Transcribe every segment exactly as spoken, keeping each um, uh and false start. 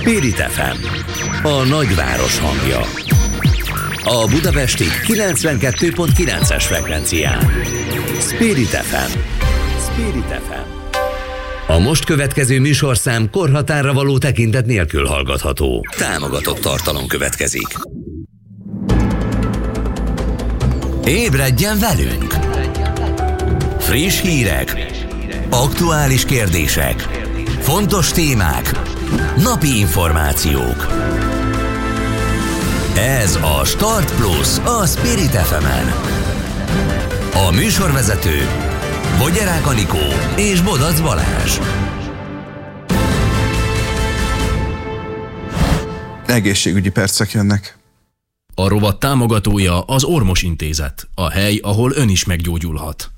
Spirit ef em, a nagyváros hangja. A budapesti kilencvenkettő pont kilences frekvencián. Spirit ef em. Spirit ef em. A most következő műsorszám korhatárra való tekintet nélkül hallgatható. Támogatott tartalom következik. Ébredjen velünk! Friss hírek, aktuális kérdések, fontos témák, napi információk. Ez a Start Plus a Spirit ef emen. A műsorvezető Bogyarák Anikó és Bodac Balázs. Egészségügyi percek jönnek. A rovat támogatója az Ormos Intézet, a hely, ahol ön is meggyógyulhat.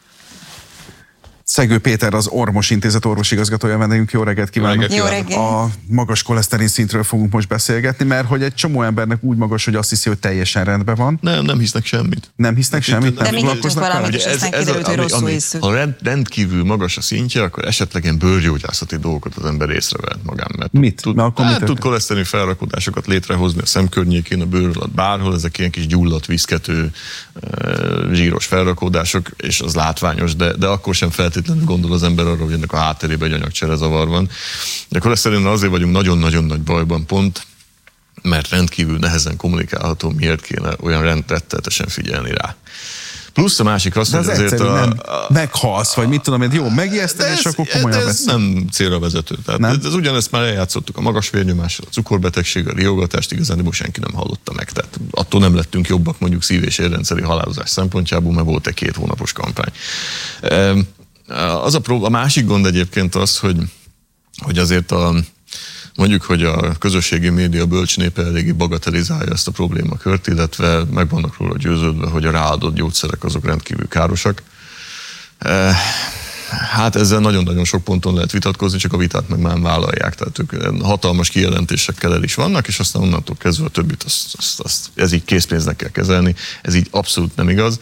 Szegő Péter, az Ormos Intézet orvosigazgatója vendégünk. Jó reggelt kívánok! Jó reggelt! A magas koleszterin szintről fogunk most beszélgetni, mert hogy egy csomó embernek úgy magas, hogy azt hiszi, hogy teljesen rendben van. Nem, nem hisznek semmit. Nem hisznek semmit? De mi hittünk valamit, és aztán kiderült, hogy rosszul hiszük. Ha rend, rendkívül magas a szintje, akkor esetleg ilyen bőrgyógyászati dolgokat az ember észrevehet magán. Mert mit? Tud, mert hát, tud koleszterin felrakodásokat létrehozni a szemkörnyékén, a bőr alatt, bárhol, ezek ilyen kis gyulladt, viszkető, zsíros felrakódások, és az látványos, de, de akkor sem feltétlenül gondol az ember arra, hogy ennek a hátterében egy anyagcsere zavar van. De koleszterinnel azért vagyunk nagyon-nagyon nagy bajban pont, mert rendkívül nehezen kommunikálható, miért kéne olyan rendrettetesen figyelni rá. Plusz a másik az, de hogy az azért a, nem meghalsz, vagy mit tudom én, jó, megijeszteni, és akkor komolyan vesz. Ez nem célra vezető. Tehát nem? Ez ugyanezt már eljátszottuk a magas vérnyomással, a cukorbetegséggel, a riogatást, igazán, de most senki nem hallotta meg. Tehát attól nem lettünk jobbak mondjuk szív- és érrendszeri halálozás szempontjából, mert volt egy két hónapos kampány. Az a, prób- a másik gond egyébként az, hogy, hogy azért a, mondjuk, hogy a közösségi média bölcsnépe eléggé bagatelizálja ezt a problémakört, illetve meg vannak róla győződve, hogy a ráadott gyógyszerek azok rendkívül károsak. Hát ezzel nagyon-nagyon sok ponton lehet vitatkozni, csak a vitát meg már vállalják. Tehát ők hatalmas kijelentésekkel el is vannak, és aztán onnantól kezdve a többit azt, azt, azt, ez így készpénznek kell kezelni. Ez így abszolút nem igaz.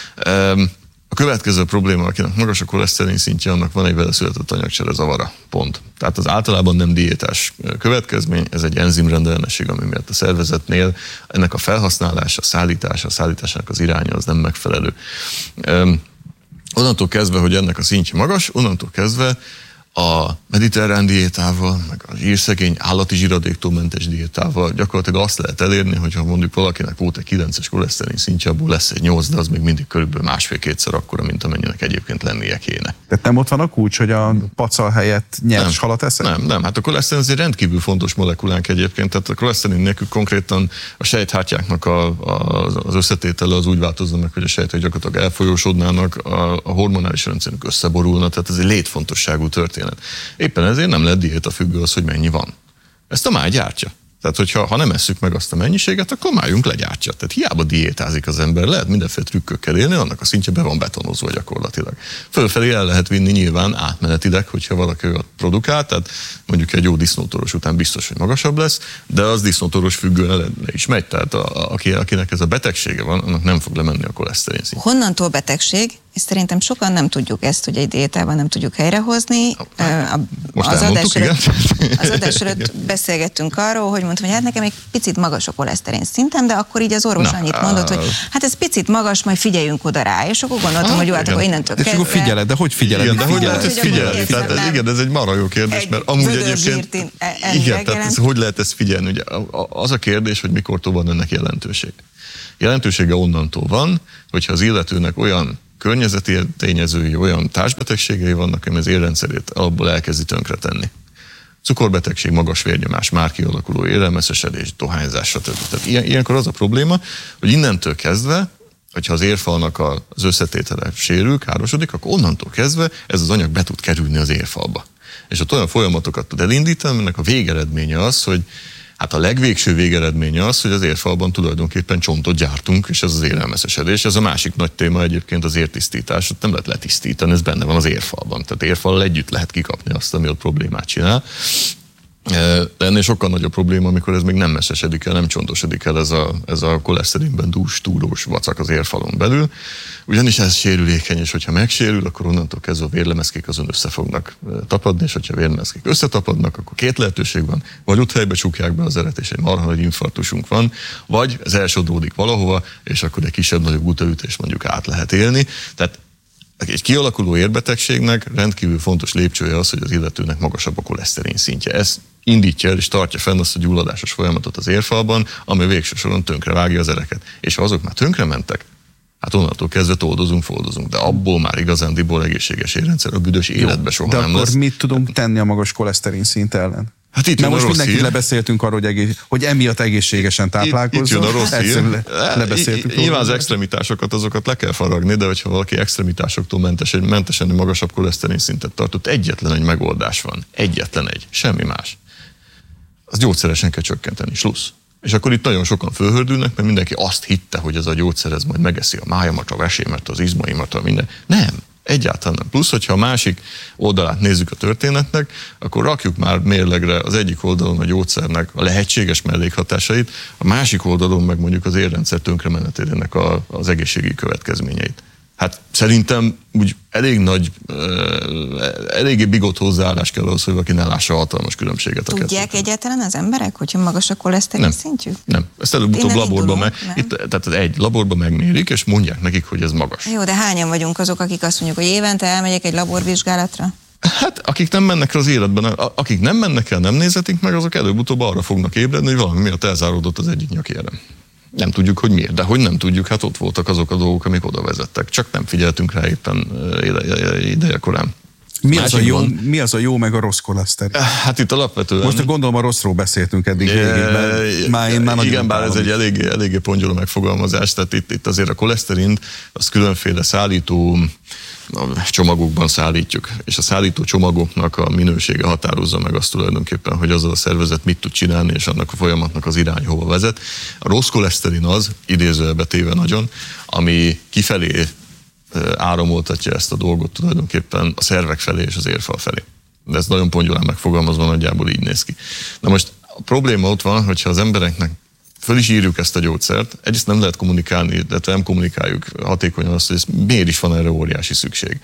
A következő probléma, akinek magas a koleszterin szintje, annak van egy vele született anyagcsere zavara. Pont. Tehát az általában nem diétás következmény, ez egy enzimrendellenesség, ami miatt a szervezetnél ennek a felhasználása, szállítása, a szállításának az iránya az nem megfelelő. Um, onnantól kezdve, hogy ennek a szintje magas, onnantól kezdve a mediterrán diétával, meg a zsírszegény állati zsíradéktól mentes diétával gyakorlatilag azt lehet elérni, hogyha mondjuk valakinek volt egy kilences koleszterin szintje, abból lesz egy nyolc, de az még mindig körülbelül másfél-kétszer akkora, mint amennyinek egyébként lennie kéne. Tehát nem ott van a kulcs, hogy a pacal helyett nyers nem, halat eszek? Nem, nem. Hát a koleszterin az egy rendkívül fontos molekulánk egyébként, tehát a koleszterin nélkül konkrétan a sejthártyáknak a, a, az összetétele az úgy változna meg, hogy a sejtek gyakorlatilag elfolyósodnának, a, a hormonális rendszerünk összeborulna, tehát ez egy létfontosságú történet. Éppen ezért nem lehet diéta függő az, hogy mennyi van. Ezt a máj gyártja. Tehát, hogyha ha nem esszük meg azt a mennyiséget, akkor májunk legyártja. Tehát hiába diétázik az ember, lehet mindenféle trükkökkel élni, annak a szintje be van betonozva gyakorlatilag. Fölfelé el lehet vinni nyilván átmenetileg, hogyha valaki olyat produkál, tehát mondjuk egy jó disznótoros után biztos, hogy magasabb lesz, de az disznótoros függően le is megy. Tehát a, aki, akinek ez a betegsége van, annak nem fog lemenni a koleszterin szint. Honnantól betegség? És szerintem sokan nem tudjuk ezt, hogy egy diétával nem tudjuk helyrehozni. Most az adás előtt, az adás előtt előtt beszélgettünk arról, hogy mondtam, hogy hát nekem egy picit magas a koleszterin szintem, de akkor így az orvos Na, annyit mondott, hogy hát ez picit magas, majd figyeljünk oda rá. És akkor gondoltam, ah, hogy jó, hát akkor innentől kezdve. De figyeled, de hogy figyeled? Igen, de hogy lehet ezt figyelni? Tehát ez, igen, ez egy marha jó kérdés, mert amúgy egyébként... Igen, tehát ez, hogy lehet ezt figyelni? Ugye, az a kérdés, hogy mikortól van ennek jelentőség. Jelentősége onnantól van, hogyha az illetőnek olyan környezeti tényezői, olyan társbetegségei vannak, ami az érrendszerét alapból elkezdi tönkretenni. Cukorbetegség, magas vérnyomás, már kialakuló élelmeszesedés, dohányzás, stb. Tehát ilyen, ilyenkor az a probléma, hogy innentől kezdve, hogyha az érfalnak az összetétele sérül, károsodik, akkor onnantól kezdve ez az anyag be tud kerülni az érfalba. És ott olyan folyamatokat tud elindítani, aminek a végeredménye az, hogy hát a legvégső végeredménye az, hogy az érfalban tulajdonképpen csontot gyártunk, és ez az élelmeszesedés. Ez a másik nagy téma egyébként az értisztítás, nem lehet letisztítani, ez benne van az érfalban. Tehát érfallal együtt lehet kikapni azt, ami ott problémát csinál. De ennél sokkal nagyobb probléma, amikor ez még nem messzesedik el, nem csontosodik el ez a, ez a koleszterinben dús, túrós vacak az érfalon belül, ugyanis ez sérülékeny, és hogyha megsérül, akkor onnantól kezdve a vérlemezkék azon össze fognak tapadni, és hogyha a vérlemezkék összetapadnak, akkor két lehetőség van, vagy ott helybe csukják be az eret, és egy marha nagy infarktusunk van, vagy ez elsodródik valahova, és akkor egy kisebb-nagyobb gutaütés mondjuk át lehet élni. Tehát egy kialakuló érbetegségnek rendkívül fontos lépcsője az, hogy az illetőnek magasabb a koleszterin szintje. Ez indítja el és tartja fenn azt a gyulladásos folyamatot az érfalban, ami végső soron tönkrevágja az ereket. És ha azok már tönkrementek, hát onnantól kezdve toldozunk, foldozunk, de abból már igazándiból egészséges érrendszer a büdös életbe soha de nem akkor lesz. mit tudunk tenni a magas koleszterin szint ellen? Hát itt Mert most mindenkit hír. lebeszéltünk arról, hogy, egész, hogy emiatt egészségesen táplálkozzon. Itt, itt jön a rossz hír. Le, lebeszéltünk. Nyilván az extremitásokat, azokat le kell faragni, de hogyha valaki extremitásoktól mentes, egy mentesen egy magasabb koleszterin szintet tartott, egyetlen egy megoldás van. Egyetlen egy. Semmi más. Az gyógyszeresen kell csökkenteni. Slussz. És akkor itt nagyon sokan fölhördülnek, mert mindenki azt hitte, hogy ez a gyógyszer ez majd megeszi a májamat, a vesémet, az izmaimat, a minden. Nem. Egyáltalán nem. Plusz, hogyha a másik oldalát nézzük a történetnek, akkor rakjuk már mérlegre az egyik oldalon a gyógyszernek a lehetséges mellékhatásait, a másik oldalon meg mondjuk az érrendszer tönkremenetének a, az egészségügyi következményeit. Hát szerintem úgy elég nagy, eléggé bigott hozzáállás kell ahhoz, hogy valaki ne lássa a hatalmas különbséget. Tudják egyáltalán az emberek, hogyha magas a koleszterin szintjük? Nem. Ezt előbb-utóbb laborban meg, itt, tehát egy laborban megmérik, és mondják nekik, hogy ez magas. Jó, de hányan vagyunk azok, akik azt mondjuk, hogy évente elmegyek egy laborvizsgálatra? Hát, akik nem mennek az életben, akik nem mennek el, nem nézetik meg, azok előbb-utóbb arra fognak ébredni, hogy valami miatt elzáródott az egyik nyakérem. Nem tudjuk, hogy miért, de hogy nem tudjuk, hát ott voltak azok a dolgok, amik oda vezettek. Csak nem figyeltünk rá éppen ideje korán. Mi az, a jó, mi az a jó, meg a rossz koleszterin? Hát itt alapvetően... Most gondolom a rosszról beszéltünk eddig. E, végig, már én már igen, bár ez egy eléggé, eléggé pongyoló megfogalmazás, tehát itt, itt azért a koleszterint, az különféle szállító csomagokban szállítjuk, és a szállító csomagoknak a minősége határozza meg azt tulajdonképpen, hogy az a szervezet mit tud csinálni, és annak a folyamatnak az irány hova vezet. A rossz koleszterin az, idézőjelbe téve nagyon, ami kifelé áramoltatja ezt a dolgot tulajdonképpen a szervek felé és az érfal felé. De ez nagyon pongyolán megfogalmazva nagyjából így néz ki. Na most a probléma ott van, hogyha az embereknek föl is írjuk ezt a gyógyszert, egyrészt nem lehet kommunikálni, de nem kommunikáljuk hatékonyan azt, hogy ez miért is van erre óriási szükség.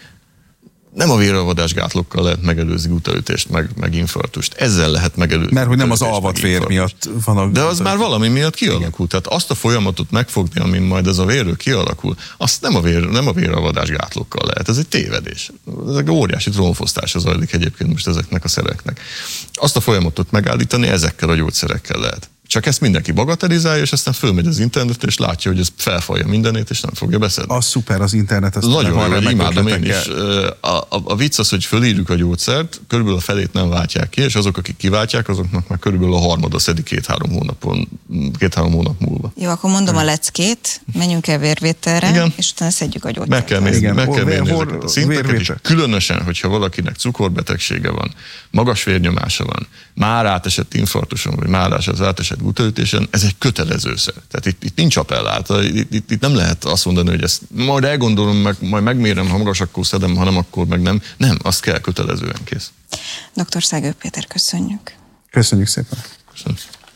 Nem a véralvadásgátlokkal lehet megelőzni gutaütést, meg, meg infarktust. Ezzel lehet megelőzni. Mert hogy nem az alvat vér miatt van a... De az már valami miatt kialakul. Tehát azt a folyamatot megfogni, amin majd ez a vérről kialakul, azt nem a, vér, nem a véralvadásgátlókkal lehet. Ez egy tévedés. Ez egy óriási trónfosztása zajlik egyébként most ezeknek a szereknek. Azt a folyamatot megállítani ezekkel a gyógyszerekkel lehet. Csak ezt mindenki bagatelizálja, és aztán fölmegy az internetre, és látja, hogy ez felfalja mindenét, és nem fogja beszedni. Az szuper, az internet. Ezt nagyon jó, imádom én is. A, a, a vicc az, hogy fölírjuk a gyógyszert, körülbelül a felét nem váltják ki, és azok, akik kiváltják, azoknak már körülbelül a harmada szedik két-három hónapon, két-három hónap múlva. Jó, akkor mondom a leckét, menjünk el vérvételre, igen. És utána szedjük a gyógyszert. Meg kell mérni, meg kell mérni ezeket a szinteket, és különösen, hogyha valakinek cukorbetegsége van, magas vérnyomása van, már átesett infarktuson, vagy már átesett gutaütésen, ez egy kötelező szer. Tehát itt, itt nincs appellát, itt, itt, itt nem lehet azt mondani, hogy ezt majd elgondolom, meg, majd megmérem, ha magas, akkor szedem, ha nem, akkor meg nem. Nem, azt kell kötelezően, kész. doktor Szágő Péter, köszönjük. Köszönjük szépen. Köszönjük.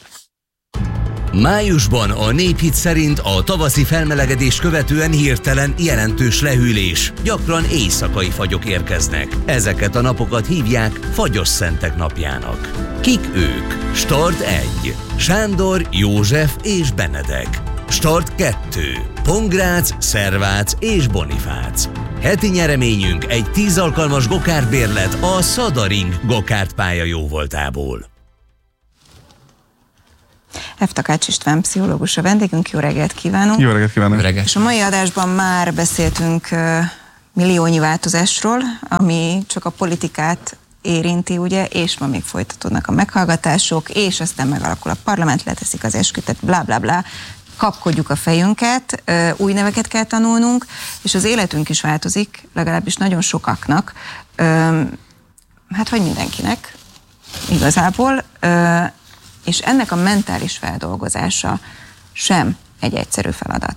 Májusban a Néphit szerint a tavaszi felmelegedés követően hirtelen jelentős lehűlés, gyakran éjszakai fagyok érkeznek. Ezeket a napokat hívják Fagyos Szentek napjának. Kik ők? Start egy. Sándor, József és Benedek. Start kettő. Pongrác, Szervác és Bonifác. Heti nyereményünk egy tíz alkalmas gokártbérlet a Szadaring gokártpálya jóvoltából. F. Takács István pszichológus a vendégünk, jó reggelt kívánunk! Jó reggelt kívánok! Reggelt. És a mai adásban már beszéltünk uh, milliónyi változásról, ami csak a politikát érinti, ugye, és ma még folytatódnak a meghallgatások, és aztán megalakul a parlament, leteszik az esküt, blá blá blá, kapkodjuk a fejünket, uh, új neveket kell tanulnunk, és az életünk is változik, legalábbis nagyon sokaknak, uh, hát vagy mindenkinek igazából, uh, és ennek a mentális feldolgozása sem egy egyszerű feladat.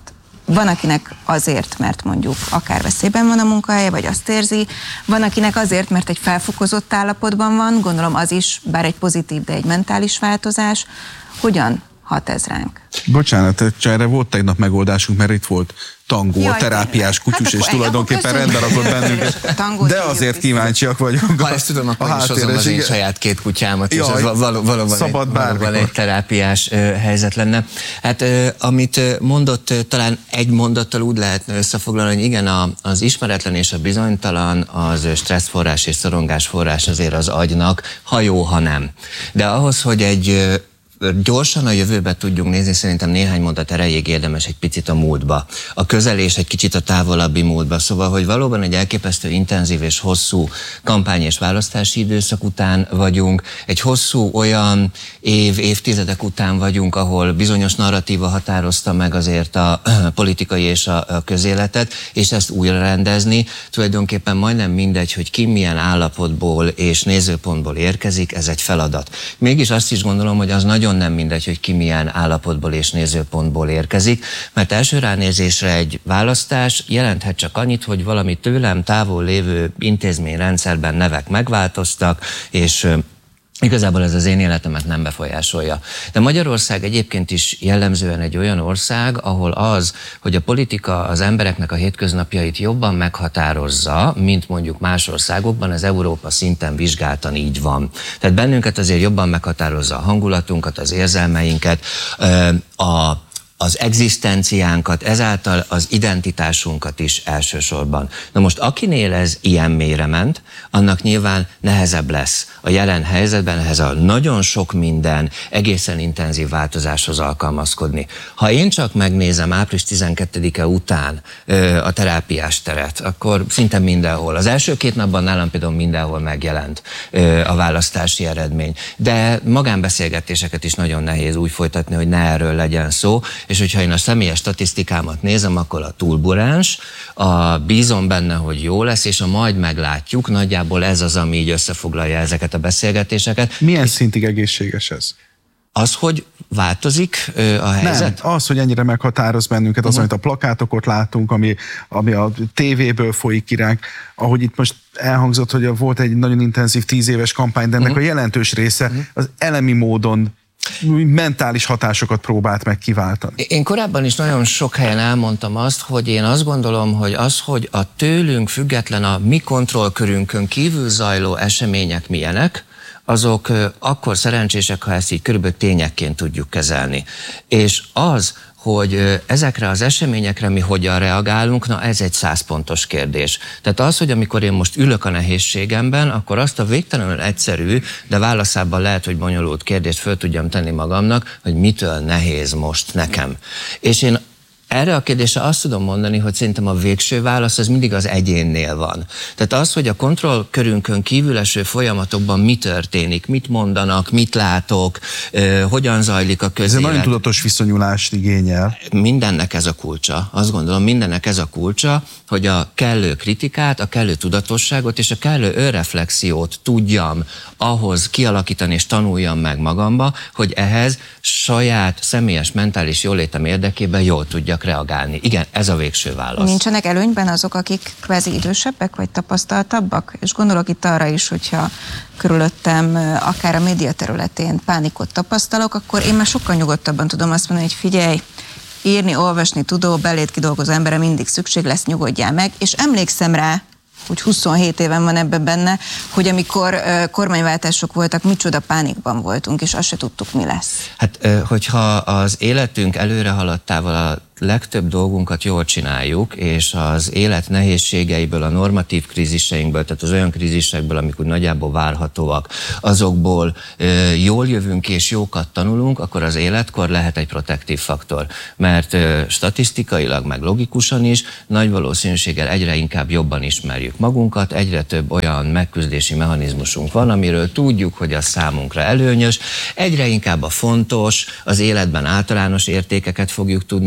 Van, akinek azért, mert mondjuk akár veszélyben van a munkahelye, vagy azt érzi, van, akinek azért, mert egy felfokozott állapotban van, gondolom az is, bár egy pozitív, de egy mentális változás. Hogyan hat ez ránk? Bocsánat, erre volt tegnap megoldásunk, mert itt volt tangó, Jaj, terápiás kutyus, hát és tulajdonképpen rendbe rakott bennünket. De azért kíváncsiak vagyunk. Ha ezt tudom, akkor is hozom az én saját két kutyámat, és ez valóban, valóban, egy, valóban egy terápiás helyzet lenne. Hát amit mondott, talán egy mondattal úgy lehetne összefoglalni, hogy igen, az ismeretlen és a bizonytalan az stresszforrás és szorongásforrás azért az agynak, ha jó, ha nem. De ahhoz, hogy egy gyorsan a jövőbe tudjunk nézni, szerintem néhány mondat erejéig érdemes egy picit a múltba. A közel és egy kicsit a távolabbi múltba. Szóval, hogy valóban egy elképesztő intenzív és hosszú kampány és választási időszak után vagyunk, egy hosszú olyan év, évtizedek után vagyunk, ahol bizonyos narratíva határozta meg azért a politikai és a közéletet, és ezt újra rendezni. Tulajdonképpen majdnem mindegy, hogy ki milyen állapotból és nézőpontból érkezik, ez egy feladat. Mégis azt is gondolom, hogy az nagyon nem mindegy, hogy ki milyen állapotból és nézőpontból érkezik, mert első ránézésre egy választás jelenthet csak annyit, hogy valami tőlem távol lévő intézményrendszerben nevek megváltoztak, és igazából ez az én életemet nem befolyásolja. De Magyarország egyébként is jellemzően egy olyan ország, ahol az, hogy a politika az embereknek a hétköznapjait jobban meghatározza, mint mondjuk más országokban, az Európa szinten vizsgáltan így van. Tehát bennünket azért jobban meghatározza a hangulatunkat, az érzelmeinket, a az egzisztenciánkat, ezáltal az identitásunkat is elsősorban. Na most akinél ez ilyen mélyre ment, annak nyilván nehezebb lesz a jelen helyzetben ehhez a nagyon sok minden egészen intenzív változáshoz alkalmazkodni. Ha én csak megnézem április tizenkettedike után ö, a terápiás teret, akkor szinte mindenhol. Az első két napban nálam például mindenhol megjelent ö, a választási eredmény. De magánbeszélgetéseket is nagyon nehéz úgy folytatni, hogy ne erről legyen szó, és hogyha én a személyes statisztikámat nézem, akkor a túlburáns, a bízom benne, hogy jó lesz, és a majd meglátjuk, nagyjából ez az, ami így összefoglalja ezeket a beszélgetéseket. Milyen szintig egészséges ez? Az, hogy változik ö, a helyzet? Nem, az, hogy ennyire meghatároz bennünket, az, uh-huh. amit a plakátokot látunk, ami, ami a tévéből folyik ki ránk, ahogy itt most elhangzott, hogy volt egy nagyon intenzív tíz éves kampány, de ennek uh-huh. a jelentős része uh-huh. az elemi módon mentális hatásokat próbált meg kiváltani. Én korábban is nagyon sok helyen elmondtam azt, hogy én azt gondolom, hogy az, hogy a tőlünk független, a mi kontrollkörünkön kívül zajló események milyenek, azok akkor szerencsések, ha ezt így körülbelül tényekként tudjuk kezelni. És az, hogy ezekre az eseményekre mi hogyan reagálunk, na ez egy százpontos kérdés. Tehát az, hogy amikor én most ülök a nehézségemben, akkor azt a végtelenül egyszerű, de válaszában lehet, hogy bonyolult kérdést föl tudjam tenni magamnak, hogy mitől nehéz most nekem. És én erre a kérdésre azt tudom mondani, hogy szerintem a végső válasz az mindig az egyénnél van. Tehát az, hogy a kontrollkörünkön kívül eső folyamatokban mi történik, mit mondanak, mit látok, eh, hogyan zajlik a közélet. Ez nagyon tudatos viszonyulást igényel. Mindennek ez a kulcsa. Azt gondolom, mindennek ez a kulcsa, hogy a kellő kritikát, a kellő tudatosságot és a kellő önreflexiót tudjam ahhoz kialakítani és tanuljam meg magamba, hogy ehhez saját személyes mentális jólétem érdekében jól tudjak reagálni. Igen, ez a végső válasz. Nincsenek előnyben azok, akik kvázi idősebbek vagy tapasztaltabbak? És gondolok itt arra is, hogyha körülöttem akár a média területén pánikot tapasztalok, akkor én már sokkal nyugodtabban tudom azt mondani, hogy figyelj, írni, olvasni tudó, belét kidolgozó emberre mindig szükség lesz, nyugodjál meg, és emlékszem rá, úgy huszonhét éven van ebben benne, hogy amikor uh, kormányváltások voltak, micsoda pánikban voltunk, és azt se tudtuk, mi lesz. Hát, hogyha az életünk előre haladtával a legtöbb dolgunkat jól csináljuk, és az élet nehézségeiből, a normatív kríziseinkből, tehát az olyan krízisekből, amik úgy nagyjából várhatóak, azokból e, jól jövünk és jókat tanulunk, akkor az életkor lehet egy protektív faktor. Mert e, statisztikailag, meg logikusan is nagy valószínűséggel egyre inkább jobban ismerjük magunkat, egyre több olyan megküzdési mechanizmusunk van, amiről tudjuk, hogy az számunkra előnyös, egyre inkább a fontos, az életben általános értékeket fogjuk tudni nézni,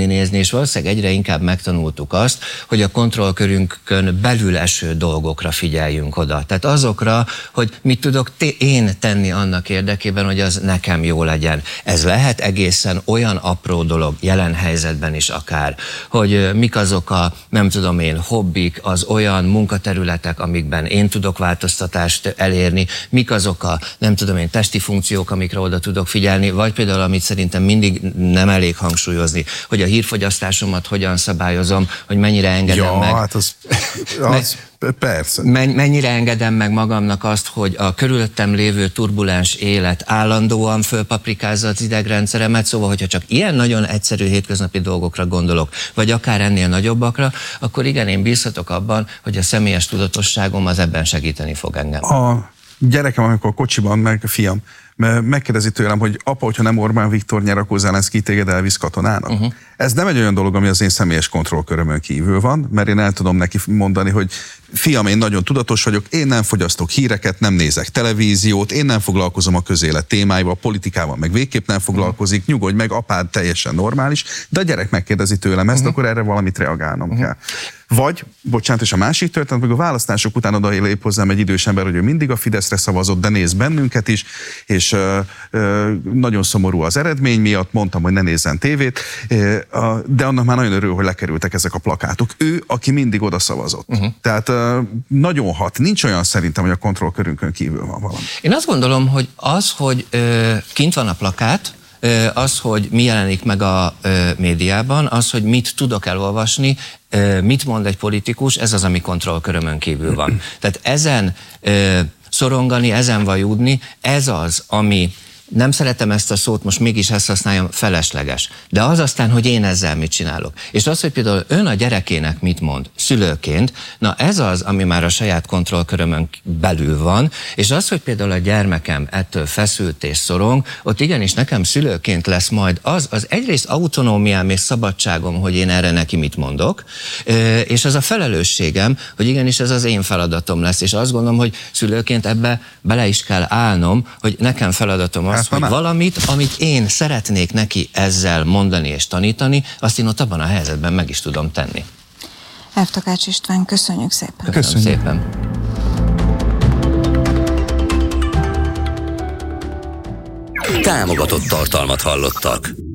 és valószínűleg egyre inkább megtanultuk azt, hogy a kontrollkörünkön belül eső dolgokra figyeljünk oda. Tehát azokra, hogy mit tudok én tenni annak érdekében, hogy az nekem jó legyen. Ez lehet egészen olyan apró dolog, jelen helyzetben is akár, hogy mik azok a, nem tudom én, hobbik, az olyan munkaterületek, amikben én tudok változtatást elérni, mik azok a, nem tudom én, testi funkciók, amikre oda tudok figyelni, vagy például, amit szerintem mindig nem elég hangsúlyozni, hogy a hírfogyasztásomat hogyan szabályozom, hogy mennyire engedem ja, meg. Hát az, az, persze. Mennyire engedem meg magamnak azt, hogy a körülöttem lévő turbulens élet állandóan fölpaprikázza az idegrendszeremet, szóval, hogyha csak ilyen nagyon egyszerű hétköznapi dolgokra gondolok, vagy akár ennél nagyobbakra, akkor igen, én bízhatok abban, hogy a személyes tudatosságom az ebben segíteni fog engem. A gyerekem, amikor kocsiban, meg a fiam, megkérdezi tőlem, hogy apa, hogyha nem Orbán Viktor nyer, akkor Zelenszky téged elvisz katonának. Uh-huh. Ez nem egy olyan dolog, ami az én személyes kontrollkörömön kívül van, mert én el tudom neki mondani, hogy fiam, én nagyon tudatos vagyok, én nem fogyasztok híreket, nem nézek televíziót, én nem foglalkozom a közélet témáival, a politikával meg végképp nem foglalkozik, nyugodj meg, apád teljesen normális, de a gyerek megkérdezi tőlem ezt, uh-huh. akkor erre valamit reagálnom uh-huh. kell. Vagy, bocsánat, és a másik történet, meg a választások után oda lép hozzám egy idős ember, hogy ő mindig a Fideszre szavazott, de néz bennünket is, és ö, ö, nagyon szomorú az eredmény miatt, mondtam, hogy ne nézzen tévét, ö, ö, de annak már nagyon örül, hogy lekerültek ezek a plakátok. Ő, aki mindig oda szavazott. Uh-huh. Tehát ö, nagyon hat. Nincs olyan szerintem, hogy a kontrollkörünkön kívül van valami. Én azt gondolom, hogy az, hogy ö, kint van a plakát, az, hogy mi jelenik meg a médiában, az, hogy mit tudok elolvasni, mit mond egy politikus, ez az, ami kontrollkörömön kívül van. Tehát ezen szorongani, ezen vajúdni, ez az, ami, nem szeretem ezt a szót, most mégis ezt használjam, felesleges. De az aztán, hogy én ezzel mit csinálok. És az, hogy például ön a gyerekének mit mond szülőként, na ez az, ami már a saját kontrollkörömön belül van, és az, hogy például a gyermekem ettől feszült és szorong, ott igenis nekem szülőként lesz majd az, az egyrészt autonómiám és szabadságom, hogy én erre neki mit mondok, és az a felelősségem, hogy igenis ez az én feladatom lesz, és azt gondolom, hogy szülőként ebbe bele is kell állnom, hogy nekem feladatom az, hogy valamit, amit én szeretnék neki ezzel mondani és tanítani, azt én ott abban a helyzetben meg is tudom tenni. F. Takács István, köszönjük szépen. Köszönjük szépen. Támogatott tartalmat hallottak.